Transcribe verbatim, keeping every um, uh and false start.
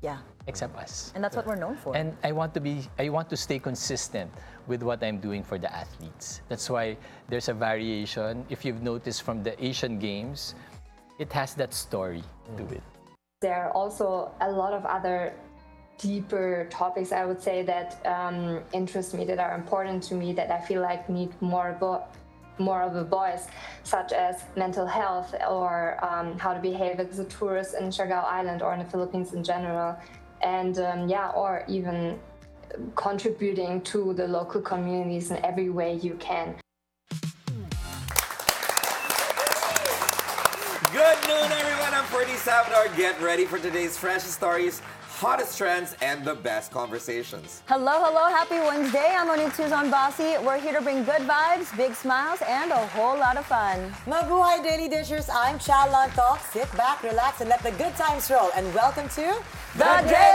Yeah. except us. And that's what we're known for. And I want to be, I want to stay consistent with what I'm doing for the athletes. That's why there's a variation. If you've noticed from the Asian Games, it has that story to it. There are also a lot of other deeper topics, I would say, that um, interest me, that are important to me, that I feel like need more vo- more of a voice, such as mental health or um, how to behave as a tourist in Siargao Island or in the Philippines in general. And um, yeah, or even contributing to the local communities in every way you can. Good noon, everyone. I'm Ferdy Salvador. Get ready for today's freshest stories, hottest trends, and the best conversations. Hello, hello, happy Wednesday. I'm Monique Suzon Bossy. We're here to bring good vibes, big smiles, and a whole lot of fun. Mabuhay Daily Dishers, I'm Cha Lantok. Sit back, relax, and let the good times roll. And welcome to The Daily